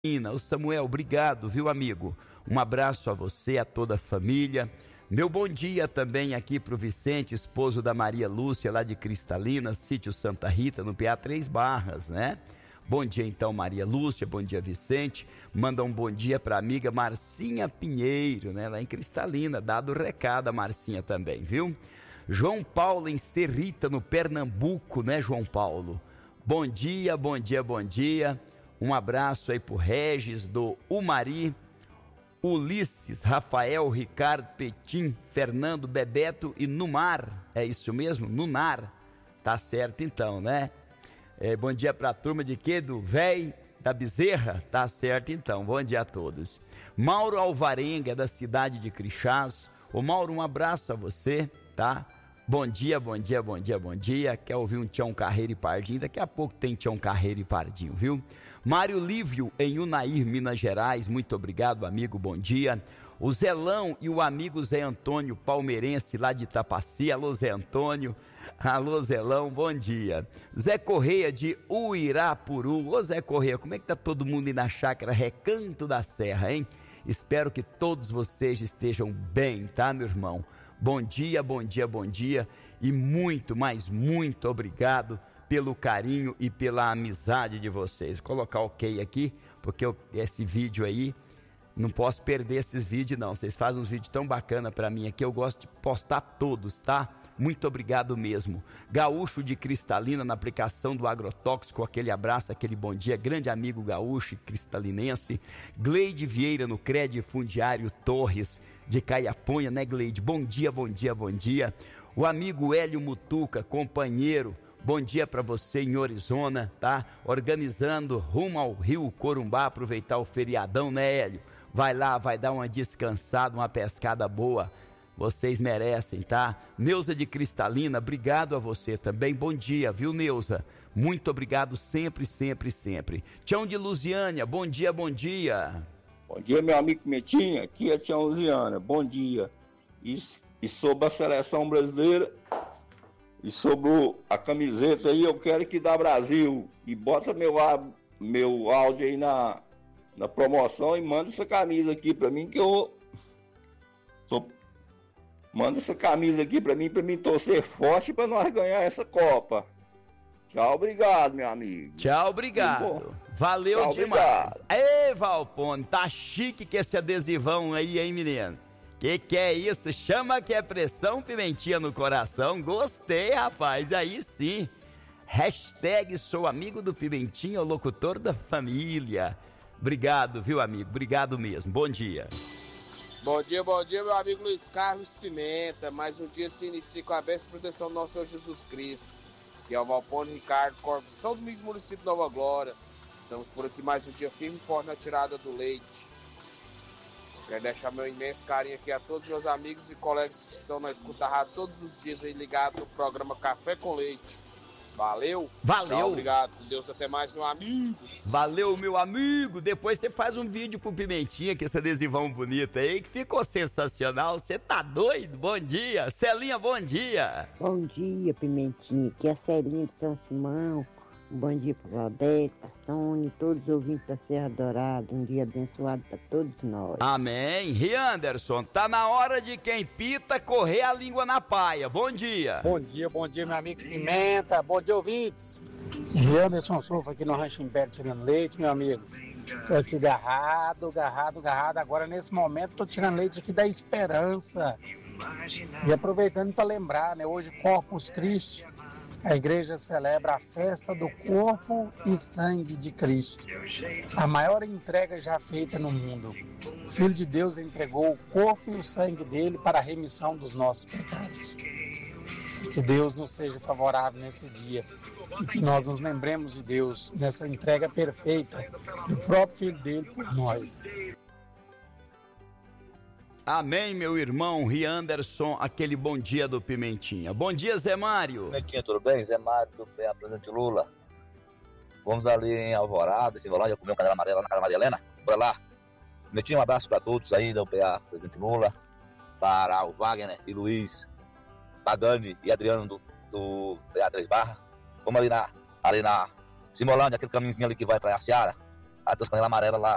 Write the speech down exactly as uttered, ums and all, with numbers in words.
O Samuel, obrigado, viu, amigo? Um abraço a você, a toda a família. Meu bom dia também aqui pro Vicente, esposo da Maria Lúcia, lá de Cristalina, sítio Santa Rita, no P A Três Barras, né? Bom dia então, Maria Lúcia, bom dia, Vicente. Manda um bom dia pra amiga Marcinha Pinheiro, né? Lá em Cristalina, dado o recado a Marcinha também, viu? João Paulo em Serrita, no Pernambuco, né, João Paulo? Bom dia, bom dia, bom dia. Um abraço aí pro Regis do Umari, Ulisses, Rafael, Ricardo, Petim, Fernando, Bebeto e Numar. É isso mesmo? Nunar. Tá certo então, né? É, bom dia pra turma de quê? Do Véi da Bezerra? Tá certo então. Bom dia a todos. Mauro Alvarenga, da cidade de Crixás. Ô Mauro, um abraço a você, tá? Bom dia, bom dia, bom dia, bom dia. Quer ouvir um Tião Carreiro e Pardinho? Daqui a pouco tem Tião Carreiro e Pardinho, viu? Mário Lívio, em Unair, Minas Gerais. Muito obrigado, amigo, bom dia. O Zelão e o amigo Zé Antônio, palmeirense, lá de Itapaci. Alô, Zé Antônio. Alô, Zelão, bom dia. Zé Correia, de Uirapuru. Ô, Zé Correia, como é que tá todo mundo aí na chácara Recanto da Serra, hein? Espero que todos vocês estejam bem, tá, meu irmão? Bom dia, bom dia, bom dia e muito, mas muito obrigado pelo carinho e pela amizade de vocês. Vou colocar ok aqui, porque eu, esse vídeo aí, não posso perder esses vídeos não. Vocês fazem uns vídeos tão bacana pra mim aqui, eu gosto de postar todos, tá? Muito obrigado mesmo. Gaúcho de Cristalina, na aplicação do agrotóxico, aquele abraço, aquele bom dia, grande amigo gaúcho cristalinense. Gleide Vieira, no Crédito Fundiário Torres, de Caiaponha, né, Gleide? Bom dia, bom dia, bom dia. O amigo Hélio Mutuca, companheiro, bom dia para você em Orizona, tá? Organizando rumo ao Rio Corumbá, aproveitar o feriadão, né, Hélio? Vai lá, vai dar uma descansada, uma pescada boa. Vocês merecem, tá? Neuza de Cristalina, obrigado a você também. Bom dia, viu, Neuza? Muito obrigado sempre, sempre, sempre. Tião de Lusiânia, bom dia, bom dia. Bom dia, meu amigo Metinha, aqui é Tião Lusiana, bom dia. E, e sobre a seleção brasileira, e sobre a camiseta aí, eu quero que dá Brasil. E bota meu, meu áudio aí na, na promoção e manda essa camisa aqui pra mim, que eu sou... Manda essa camisa aqui pra mim, pra mim torcer forte pra nós ganhar essa Copa. Tchau, obrigado, meu amigo. Tchau, obrigado. Valeu Tchau, demais. Obrigado. Ei, Valpone, tá chique que esse adesivão aí, hein, menino? Que que é isso? Chama que é pressão, pimentinha no coração. Gostei, rapaz, aí sim. Hashtag sou amigo do Pimentinha, o locutor da família. Obrigado, viu, amigo? Obrigado mesmo. Bom dia. Bom dia, bom dia, meu amigo Luiz Carlos Pimenta. Mais um dia se inicia com a bênção e proteção do nosso Senhor Jesus Cristo. Que é o Valpone Ricardo, Corpo São Domingos, município de Nova Glória. Estamos por aqui mais um dia firme e forte na tirada do leite. Quero deixar meu imenso carinho aqui a todos meus amigos e colegas que estão na escuta rádio todos os dias aí ligados no programa Café com Leite. Valeu. Valeu. Tchau, obrigado. Com Deus, até mais, meu amigo. Valeu, meu amigo. Depois você faz um vídeo pro Pimentinha, que esse adesivão bonito aí, que ficou sensacional. Você tá doido? Bom dia. Celinha, bom dia. Bom dia, Pimentinha. Aqui é a Celinha de São Simão. Um bom dia para Valdete, para Sônia, todos os ouvintes da Serra Dourada. Um dia abençoado para todos nós. Amém. Rianderson, tá na hora de quem pita correr a língua na paia. Bom dia. Bom dia, bom dia, meu amigo Pimenta. Bom dia, ouvintes. Rianderson Souza aqui no Rancho Império tirando leite, meu amigo. Tô aqui garrado, garrado, garrado. Agora, nesse momento, tô tirando leite aqui da Esperança. E aproveitando para lembrar, né? Hoje, Corpus Christi. A igreja celebra a festa do corpo e sangue de Cristo, a maior entrega já feita no mundo. O Filho de Deus entregou o corpo e o sangue dele para a remissão dos nossos pecados. Que Deus nos seja favorável nesse dia e que nós nos lembremos de Deus nessa entrega perfeita do próprio Filho dele por nós. Amém, meu irmão Rianderson, aquele bom dia do Pimentinha. Bom dia, Zé Mário. Pimentinha, tudo bem? Zé Mário do P A Presidente Lula. Vamos ali em Alvorada, esse Volante, comer um canela amarela na casa da Maria Helena. Bora lá. Pimentinha, um abraço para todos aí do P A Presidente Lula, para o Wagner e Luiz, Pagani e Adriano do, do P A Três Barras. Vamos ali na, ali na Simolândia, aquele caminhozinho ali que vai para a Seara. Aí tem os canelas amarelas lá.